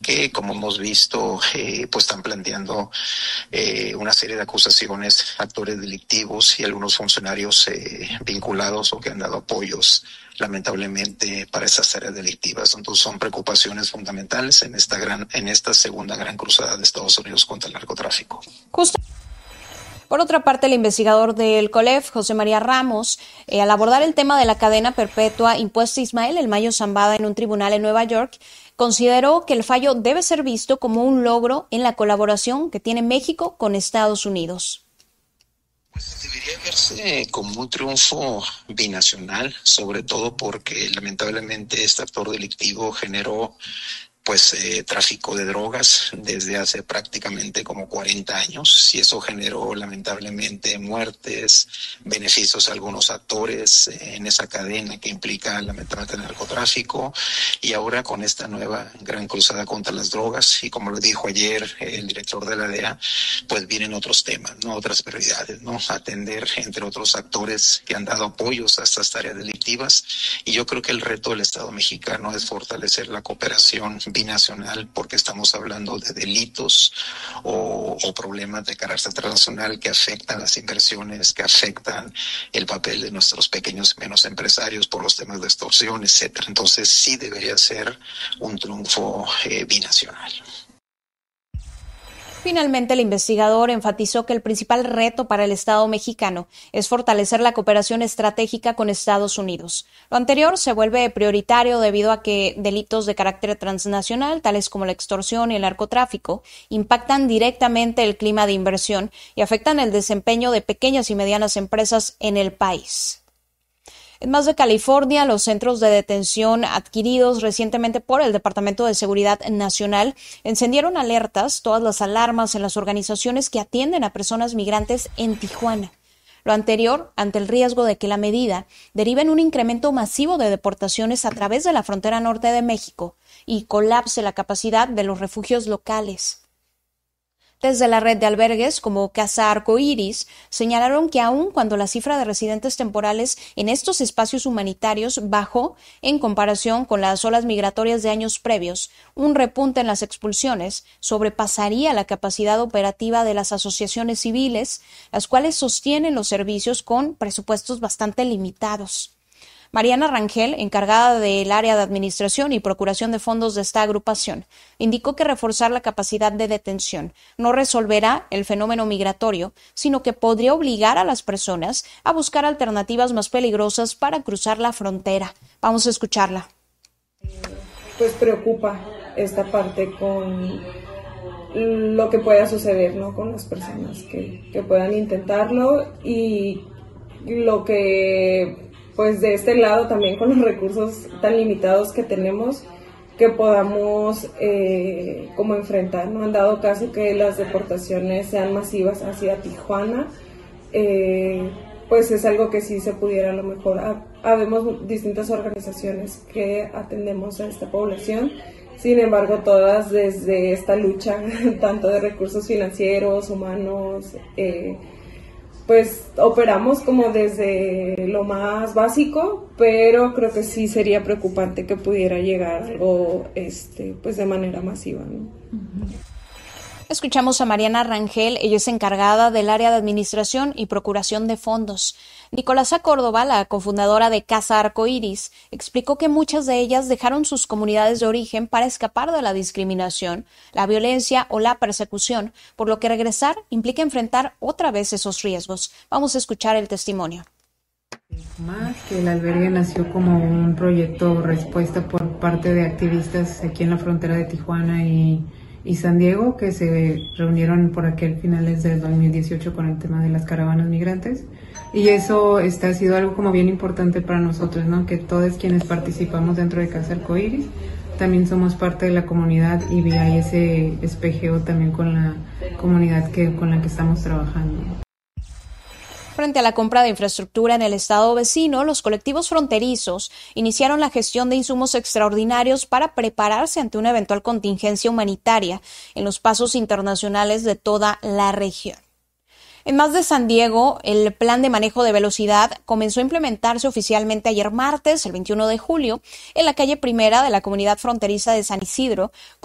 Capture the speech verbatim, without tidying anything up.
que, como hemos visto, eh, pues están planteando eh, una serie de acusaciones, actores delictivos y algunos funcionarios eh, vinculados o que han dado apoyos, lamentablemente, para esas áreas delictivas. Entonces son preocupaciones fundamentales en esta gran, en esta segunda gran cruzada de Estados Unidos contra el narcotráfico. Justo. Por otra parte, el investigador del COLEF, José María Ramos, eh, al abordar el tema de la cadena perpetua impuesta a Ismael El Mayo Zambada en un tribunal en Nueva York, consideró que el fallo debe ser visto como un logro en la colaboración que tiene México con Estados Unidos. Pues debería verse como un triunfo binacional, sobre todo porque lamentablemente este actor delictivo generó pues eh, tráfico de drogas desde hace prácticamente como cuarenta años, y eso generó lamentablemente muertes, beneficios a algunos actores eh, en esa cadena que implica lamentablemente el narcotráfico, y ahora con esta nueva gran cruzada contra las drogas, y como lo dijo ayer el director de la D E A, pues vienen otros temas, no otras prioridades, no atender entre otros actores que han dado apoyos a estas tareas delictivas, y yo creo que el reto del Estado mexicano es fortalecer la cooperación binacional, porque estamos hablando de delitos o, o problemas de carácter transnacional que afectan las inversiones, que afectan el papel de nuestros pequeños y menos empresarios por los temas de extorsión, etcétera. Entonces sí debería ser un triunfo eh, binacional. Finalmente, el investigador enfatizó que el principal reto para el Estado mexicano es fortalecer la cooperación estratégica con Estados Unidos. Lo anterior se vuelve prioritario debido a que delitos de carácter transnacional, tales como la extorsión y el narcotráfico, impactan directamente el clima de inversión y afectan el desempeño de pequeñas y medianas empresas en el país. En más de California, los centros de detención adquiridos recientemente por el Departamento de Seguridad Nacional encendieron alertas, todas las alarmas en las organizaciones que atienden a personas migrantes en Tijuana. Lo anterior, ante el riesgo de que la medida derive en un incremento masivo de deportaciones a través de la frontera norte de México y colapse la capacidad de los refugios locales. Desde la red de albergues como Casa Arcoíris señalaron que aun cuando la cifra de residentes temporales en estos espacios humanitarios bajó en comparación con las olas migratorias de años previos, un repunte en las expulsiones sobrepasaría la capacidad operativa de las asociaciones civiles, las cuales sostienen los servicios con presupuestos bastante limitados. Mariana Rangel, encargada del área de administración y procuración de fondos de esta agrupación, indicó que reforzar la capacidad de detención no resolverá el fenómeno migratorio, sino que podría obligar a las personas a buscar alternativas más peligrosas para cruzar la frontera. Vamos a escucharla. Pues preocupa esta parte con lo que pueda suceder, ¿no?, con las personas que, que puedan intentarlo, y lo que pues de este lado también con los recursos tan limitados que tenemos, que podamos eh, como enfrentar, ¿no? Han dado caso que las deportaciones sean masivas hacia Tijuana, eh, pues es algo que sí se pudiera a lo mejor. Habemos distintas organizaciones que atendemos a esta población, sin embargo todas desde esta lucha, tanto de recursos financieros, humanos, eh, pues operamos como desde lo más básico, pero creo que sí sería preocupante que pudiera llegar algo este, pues de manera masiva, ¿no? Uh-huh. Escuchamos a Mariana Rangel, ella es encargada del área de administración y procuración de fondos. Nicolasa Córdoba, la cofundadora de Casa Arcoíris, explicó que muchas de ellas dejaron sus comunidades de origen para escapar de la discriminación, la violencia o la persecución, por lo que regresar implica enfrentar otra vez esos riesgos. Vamos a escuchar el testimonio. Más que el albergue nació como un proyecto respuesta por parte de activistas aquí en la frontera de Tijuana y y San Diego, que se reunieron por aquel finales del dos mil dieciocho con el tema de las caravanas migrantes, y eso está, ha sido algo como bien importante para nosotros, ¿no? Que todos quienes participamos dentro de Casa Arcoíris también somos parte de la comunidad y hay ese espejeo también con la comunidad que, con la que estamos trabajando. Frente a la compra de infraestructura en el estado vecino, los colectivos fronterizos iniciaron la gestión de insumos extraordinarios para prepararse ante una eventual contingencia humanitaria en los pasos internacionales de toda la región. En más de San Diego, el plan de manejo de velocidad comenzó a implementarse oficialmente ayer martes, el veintiuno de julio, en la calle Primera de la comunidad fronteriza de San Isidro,